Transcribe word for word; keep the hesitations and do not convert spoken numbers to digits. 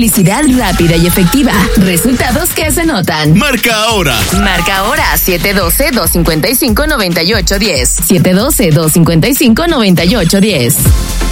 Publicidad rápida y efectiva. Resultados que se notan. Marca ahora. Marca ahora siete uno dos, dos cinco cinco, nueve ocho uno cero. siete uno dos, dos cinco cinco, nueve ocho uno cero.